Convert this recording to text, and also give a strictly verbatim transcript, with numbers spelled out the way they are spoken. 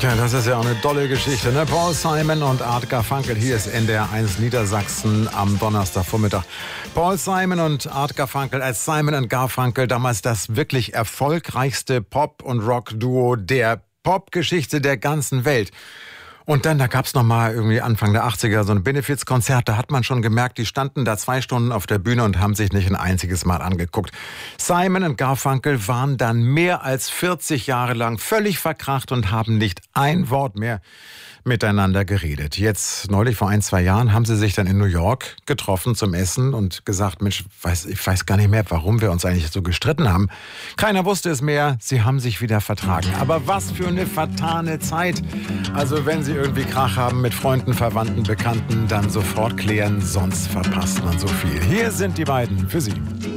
Tja, das ist ja auch eine tolle Geschichte, ne? Paul Simon und Art Garfunkel. Hier ist N D R eins Niedersachsen am Donnerstagvormittag. Paul Simon und Art Garfunkel als Simon und Garfunkel, damals das wirklich erfolgreichste Pop- und Rock-Duo der Popgeschichte der ganzen Welt. Und dann, da gab's noch mal irgendwie Anfang der achtziger so ein Benefizkonzert. Da hat man schon gemerkt, die standen da zwei Stunden auf der Bühne und haben sich nicht ein einziges Mal angeguckt. Simon und Garfunkel waren dann mehr als vierzig Jahre lang völlig verkracht und haben nicht ein Wort mehr miteinander geredet. Jetzt, neulich vor ein, zwei Jahren, haben sie sich dann in New York getroffen zum Essen und gesagt, Mensch, weiß, ich weiß gar nicht mehr, warum wir uns eigentlich so gestritten haben. Keiner wusste es mehr, sie haben sich wieder vertragen. Aber was für eine vertane Zeit. Also wenn sie irgendwie Krach haben mit Freunden, Verwandten, Bekannten, dann sofort klären, sonst verpasst man so viel. Hier sind die beiden für Sie.